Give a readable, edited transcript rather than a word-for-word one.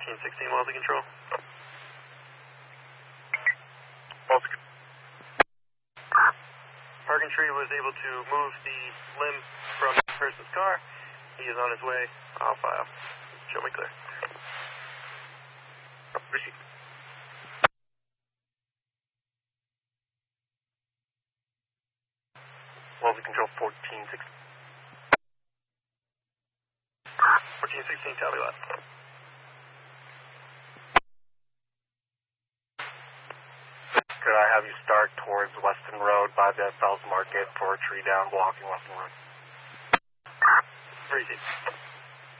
1416 Wellesley Control. Parking tree was able to move the limb from the person's car. He is on his way. I'll file. Show me clear. Receive. Wellesley Control 1416. 1416, copy that. Could I have you start towards Weston Road by the Fells Market for a tree down blocking Weston Road? Receive.